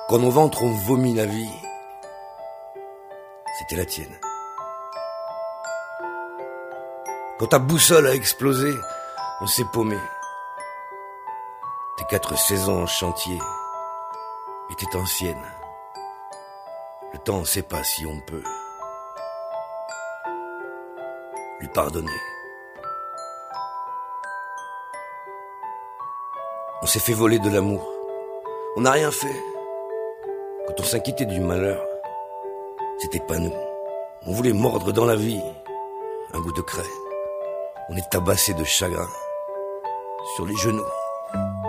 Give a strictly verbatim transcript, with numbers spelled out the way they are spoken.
Quand nos ventres ont vomi la vie, c'était la tienne. Quand ta boussole a explosé, on s'est paumé. Tes quatre saisons en chantier étaient anciennes. Le temps ne sait pas si on peut lui pardonner. On s'est fait voler de l'amour. On n'a rien fait. Quand on s'inquiétait du malheur, c'était pas nous. On voulait mordre dans la vie un goût de craie. On est tabassé de chagrin sur les genoux.